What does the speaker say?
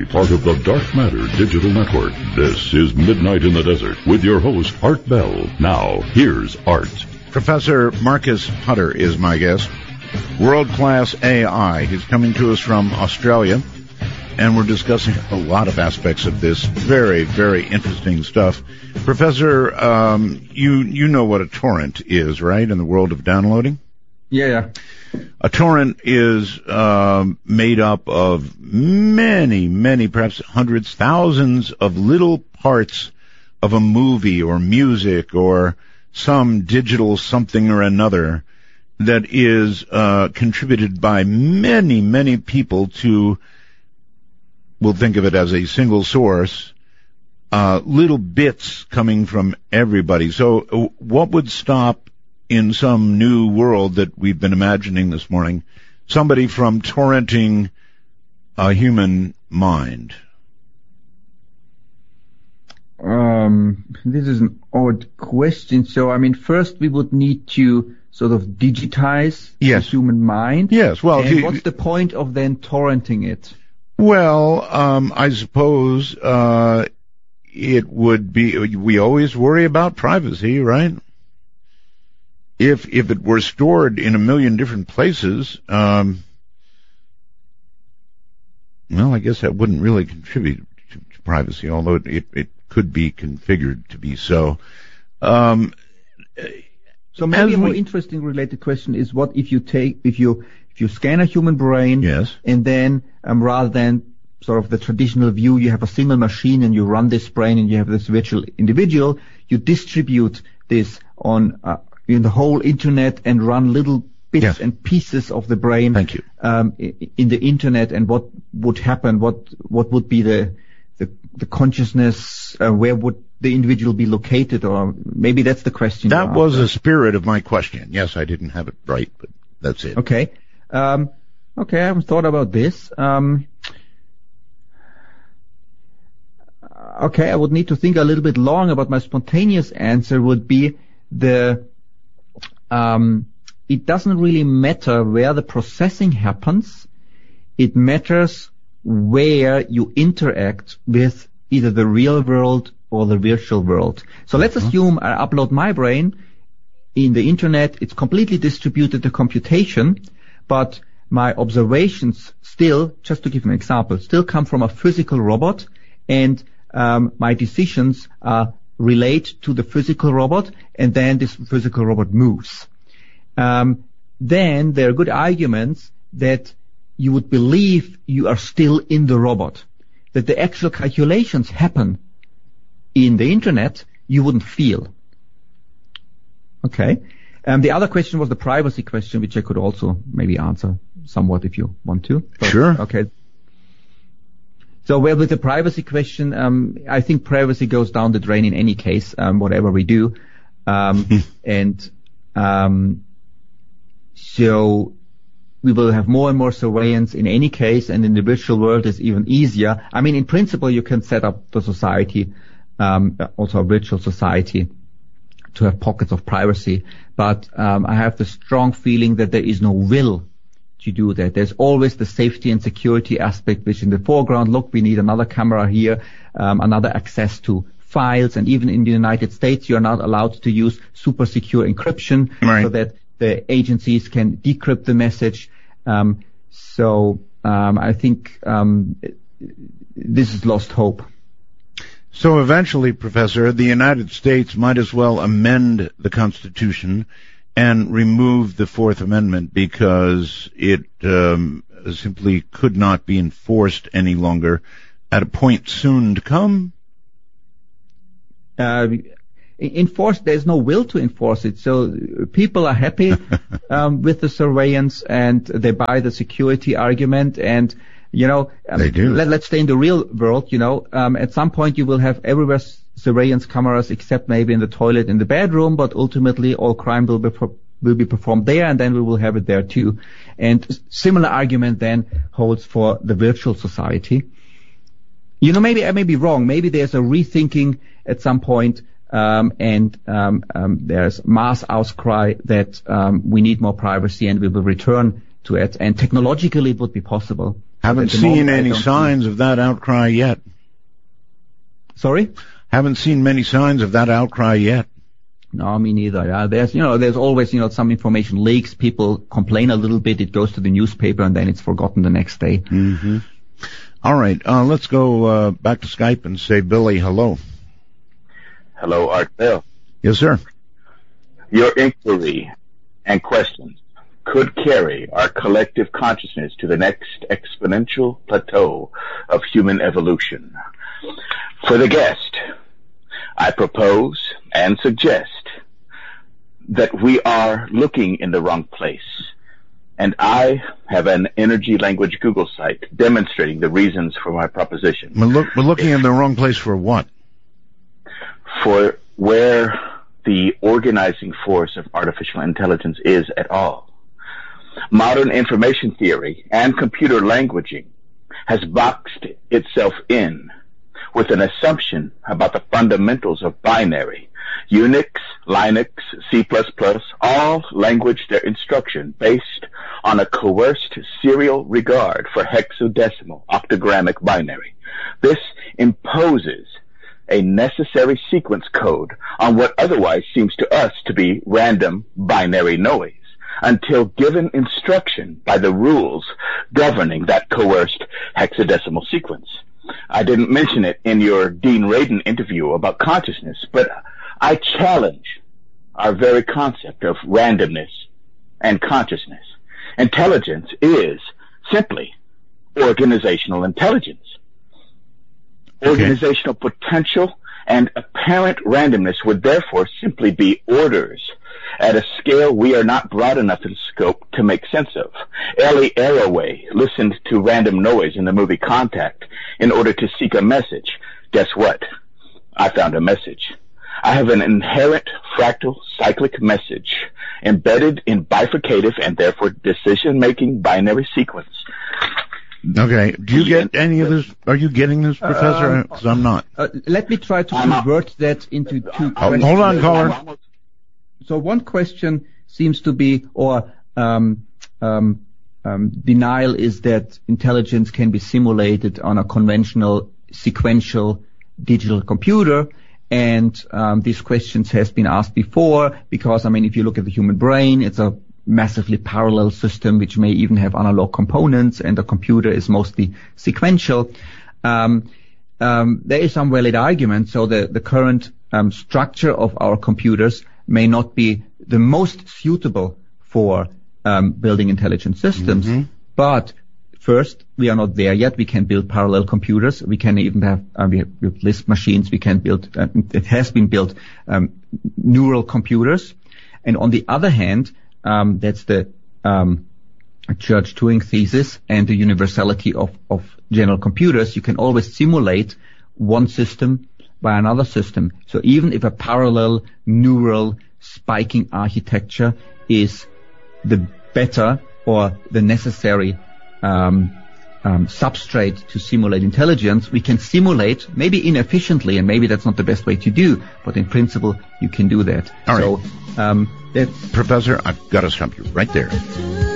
part of the Dark Matter Digital Network. This is Midnight in the Desert with your host, Art Bell. Now, here's Art. Professor Marcus Hutter is my guest. World-class AI. He's coming to us from Australia, and we're discussing a lot of aspects of this very, very interesting stuff. Professor, you know what a torrent is, right, in the world of downloading? Yeah. A torrent is made up of many, perhaps hundreds, thousands of little parts of a movie or music or some digital something or another that is contributed by many people to, we'll think of it as a single source, little bits coming from everybody. So what would stop in some new world that we've been imagining this morning, somebody from torrenting a human mind? This is an odd question. So, first we would need to sort of digitize the human mind. Yes. Well, and what's the point of then torrenting it? Well, I suppose it would be. We always worry about privacy, right? If it were stored in a million different places, well, I guess that wouldn't really contribute to privacy, although it could be configured to be so. So maybe a more interesting related question is, what if you scan a human brain, and then rather than sort of the traditional view, you have a single machine and you run this brain and you have this virtual individual, you distribute this on in the whole internet and run little bits and pieces of the brain in the internet, and what would happen? What would be the consciousness? Where would the individual be located? Or maybe that's the question. That was the spirit of my question. Yes, I didn't have it right, but that's it. Okay. I haven't thought about this. I would need to think a little bit longer, but my spontaneous answer would be it doesn't really matter where the processing happens. It matters where you interact with either the real world or the virtual world. So let's assume I upload my brain in the internet. It's completely distributed to computation, but my observations still, just to give an example, still come from a physical robot, and my decisions relate to the physical robot, and then this physical robot moves. Then there are good arguments that you would believe you are still in the robot, that the actual calculations happen in the internet, you wouldn't feel. Okay. The other question was the privacy question, which I could also maybe answer somewhat if you want to. But, sure. Okay. So, well, with the privacy question, I think privacy goes down the drain in any case, whatever we do. So we will have more and more surveillance in any case, and in the virtual world is even easier. In principle, you can set up the society, also a virtual society, to have pockets of privacy. But I have the strong feeling that there is no will to do that. There's always the safety and security aspect, which in the foreground, look, we need another camera here, another access to files, and even in the United States, you're not allowed to use super secure encryption, so that the agencies can decrypt the message. I think this is lost hope. So eventually, Professor, the United States might as well amend the Constitution and remove the Fourth Amendment, because it simply could not be enforced any longer at a point soon to come. There's no will to enforce it. So people are happy with the surveillance, and they buy the security argument, and they do. Let's stay in the real world. At some point you will have everywhere surveillance cameras, except maybe in the toilet in the bedroom, but ultimately all crime will be performed there, and then we will have it there too. And similar argument then holds for the virtual society. Maybe I may be wrong. Maybe there's a rethinking at some point, and there's mass outcry that we need more privacy, and we will return to it. And technologically, it would be possible. Haven't seen any signs of that outcry yet. Sorry? Haven't seen many signs of that outcry yet. No, me neither. Yeah, there's always, some information leaks. People complain a little bit. It goes to the newspaper and then it's forgotten the next day. Mm-hmm. All right. Let's go back to Skype and say, Billy, hello. Hello, Art Bell. Yes, sir. Your inquiry and questions could carry our collective consciousness to the next exponential plateau of human evolution. For the guest, I propose and suggest that we are looking in the wrong place. And I have an energy language Google site demonstrating the reasons for my proposition. We're looking in the wrong place for what? For where the organizing force of artificial intelligence is at all. Modern information theory and computer languaging has boxed itself in with an assumption about the fundamentals of binary. Unix, Linux, C++, all language their instruction based on a coerced serial regard for hexadecimal octogrammic binary. This imposes a necessary sequence code on what otherwise seems to us to be random binary noise until given instruction by the rules governing that coerced hexadecimal sequence. I didn't mention it in your Dean Radin interview about consciousness, but I challenge our very concept of randomness and consciousness. Intelligence is simply organizational intelligence. Okay. Organizational potential and apparent randomness would therefore simply be orders at a scale we are not broad enough in scope to make sense of. Ellie Arroway listened to random noise in the movie Contact in order to seek a message. Guess what? I found a message. I have an inherent fractal cyclic message embedded in bifurcative and therefore decision-making binary sequence. Okay. Do you get any of this? Are you getting this, Professor? Because I'm not. Let me try to convert that into two questions. Hold on, caller. So one question seems to be, or denial is that intelligence can be simulated on a conventional sequential digital computer. And these questions has been asked before because, if you look at the human brain, it's a massively parallel system which may even have analog components, and the computer is mostly sequential. There is some valid argument. So the current structure of our computers may not be the most suitable for building intelligent systems. Mm-hmm. But first, we are not there yet. We can build parallel computers. We can even have we have Lisp machines. We can build. It has been built neural computers. And on the other hand, that's the Church-Turing thesis and the universality of general computers. You can always simulate one system by another system. So even if a parallel neural spiking architecture is the better or the necessary substrate to simulate intelligence, we can simulate, maybe inefficiently, and maybe that's not the best way to do, but in principle you can do that. All right. So, Professor, I've got to stop you right there.